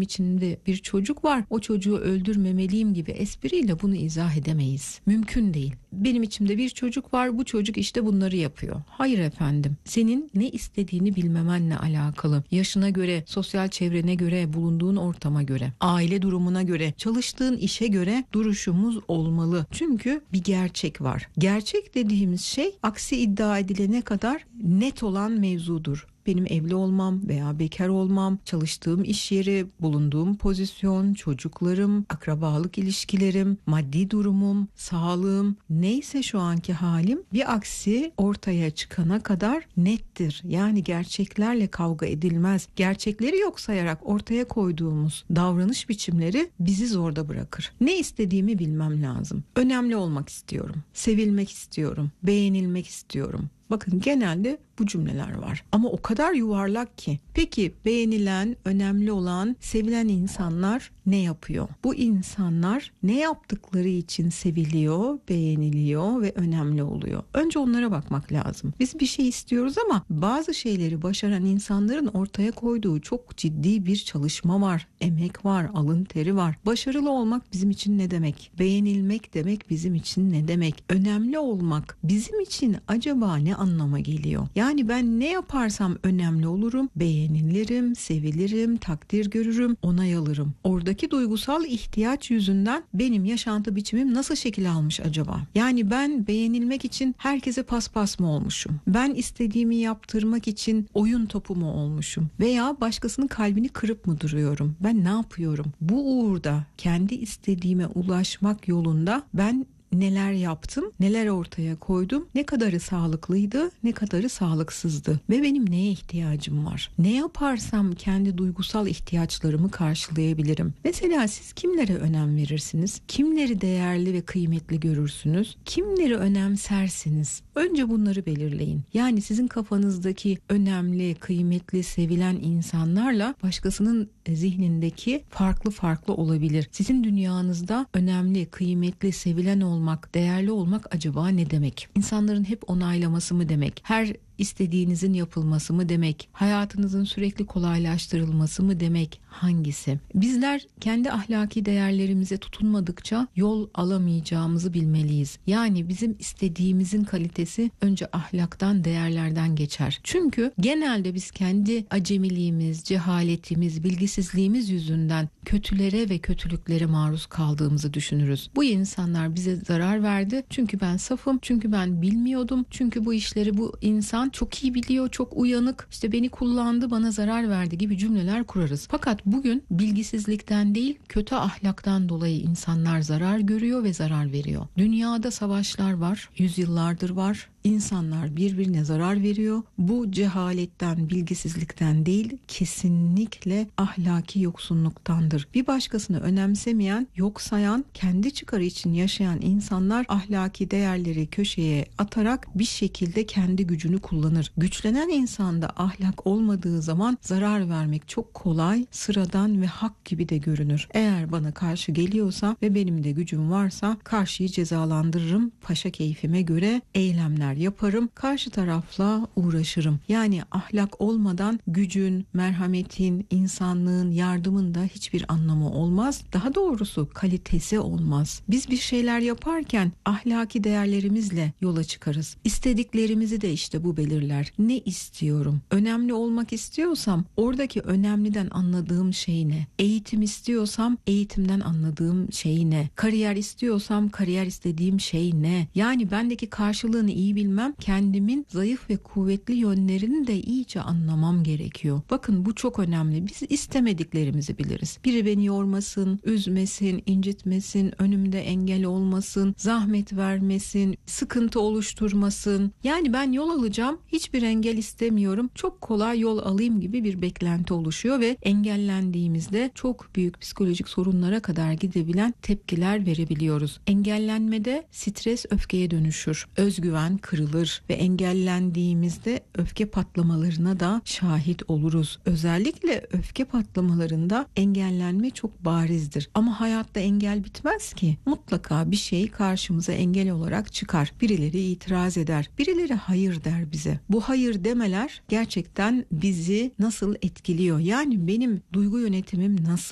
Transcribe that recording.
içimde bir çocuk var, o çocuğu öldürmemeliyim gibi espriyle bunu izah edemeyiz. Mümkün değil. Benim içimde bir çocuk var, bu çocuk işte bunları yapıyor. Hayır efendim. Senin ne istediğini bilmemenle alakalı. Yaşına göre, sosyal çevrene göre, bulunduğun ortama göre, aile durumuna göre, çalıştığın işe göre duruşumuz olmalı. Çünkü bir gerçek var. Gerçek dediğimiz şey aksi iddia edilene kadar net olan mevzudur. Benim evli olmam veya bekar olmam, çalıştığım iş yeri, bulunduğum pozisyon, çocuklarım, akrabalık ilişkilerim, maddi durumum, sağlığım, neyse şu anki halim bir aksi ortaya çıkana kadar nettir. Yani gerçeklerle kavga edilmez. Gerçekleri yok sayarak ortaya koyduğumuz davranış biçimleri bizi zorda bırakır. Ne istediğimi bilmem lazım. Önemli olmak istiyorum. Sevilmek istiyorum. Beğenilmek istiyorum. Bakın genelde bu cümleler var ama o kadar yuvarlak ki. Peki beğenilen, önemli olan, sevilen insanlar ne yapıyor? Bu insanlar ne yaptıkları için seviliyor, beğeniliyor ve önemli oluyor? Önce onlara bakmak lazım. Biz bir şey istiyoruz ama bazı şeyleri başaran insanların ortaya koyduğu çok ciddi bir çalışma var, emek var, alın teri var. Başarılı olmak bizim için ne demek? Beğenilmek demek bizim için ne demek? Önemli olmak bizim için acaba ne anlama geliyor? Yani ben ne yaparsam önemli olurum, beğenilirim, sevilirim, takdir görürüm, onay alırım. Oradaki duygusal ihtiyaç yüzünden benim yaşantı biçimim nasıl şekil almış acaba? Yani ben beğenilmek için herkese paspas mı olmuşum? Ben istediğimi yaptırmak için oyun topu mu olmuşum? Veya başkasının kalbini kırıp mı duruyorum? Ben ne yapıyorum? Bu uğurda kendi istediğime ulaşmak yolunda ben neler yaptım, neler ortaya koydum, ne kadarı sağlıklıydı, ne kadarı sağlıksızdı ve benim neye ihtiyacım var? Ne yaparsam kendi duygusal ihtiyaçlarımı karşılayabilirim? Mesela siz kimlere önem verirsiniz? Kimleri değerli ve kıymetli görürsünüz? Kimleri önemsersiniz? Önce bunları belirleyin. Yani sizin kafanızdaki önemli, kıymetli, sevilen insanlarla başkasının zihnindeki farklı olabilir. Sizin dünyanızda önemli, kıymetli, sevilen olmak, değerli olmak acaba ne demek? İnsanların hep onaylaması mı demek? Her istediğinizin yapılması mı demek? Hayatınızın sürekli kolaylaştırılması mı demek? Hangisi? Bizler kendi ahlaki değerlerimize tutunmadıkça yol alamayacağımızı bilmeliyiz. Yani bizim istediğimizin kalitesi önce ahlaktan, değerlerden geçer. Çünkü genelde biz kendi acemiliğimiz, cehaletimiz, bilgisizliğimiz yüzünden kötülere ve kötülüklere maruz kaldığımızı düşünürüz. Bu insanlar bize zarar verdi çünkü ben safım, çünkü ben bilmiyordum, çünkü bu işleri bu insan çok iyi biliyor, çok uyanık, işte beni kullandı, bana zarar verdi gibi cümleler kurarız. Fakat bugün bilgisizlikten değil, kötü ahlaktan dolayı insanlar zarar görüyor ve zarar veriyor. Dünyada savaşlar var, yüzyıllardır var. İnsanlar birbirine zarar veriyor. Bu cehaletten, bilgisizlikten değil, kesinlikle ahlaki yoksunluktandır. Bir başkasını önemsemeyen, yok sayan, kendi çıkarı için yaşayan insanlar ahlaki değerleri köşeye atarak bir şekilde kendi gücünü kullanır. Güçlenen insanda ahlak olmadığı zaman zarar vermek çok kolay, sıradan ve hak gibi de görünür. Eğer bana karşı geliyorsa ve benim de gücüm varsa karşıyı cezalandırırım, paşa keyfime göre eylemler yaparım, karşı tarafla uğraşırım. Yani ahlak olmadan gücün, merhametin, insanlığın, yardımın da hiçbir anlamı olmaz. Daha doğrusu kalitesi olmaz. Biz bir şeyler yaparken ahlaki değerlerimizle yola çıkarız. İstediklerimizi de işte bu belirler. Ne istiyorum? Önemli olmak istiyorsam oradaki önemliden anladığım şey ne? Eğitim istiyorsam eğitimden anladığım şey ne? Kariyer istiyorsam kariyer istediğim şey ne? Yani bendeki karşılığını iyi bilmem, kendimin zayıf ve kuvvetli yönlerini de iyice anlamam gerekiyor. Bakın bu çok önemli. Biz istemediklerimizi biliriz. Biri beni yormasın, üzmesin, incitmesin, önümde engel olmasın, zahmet vermesin, sıkıntı oluşturmasın. Yani ben yol alacağım, hiçbir engel istemiyorum, çok kolay yol alayım gibi bir beklenti oluşuyor ve engellendiğimizde çok büyük psikolojik sorunlara kadar gidebilen tepkiler verebiliyoruz. Engellenmede stres öfkeye dönüşür, özgüven kırılır ve engellendiğimizde öfke patlamalarına da şahit oluruz. Özellikle öfke patlamalarında engellenme çok barizdir. Ama hayatta engel bitmez ki. Mutlaka bir şey karşımıza engel olarak çıkar. Birileri itiraz eder. Birileri hayır der bize. Bu hayır demeler gerçekten bizi nasıl etkiliyor? Yani benim duygu yönetimim nasıl?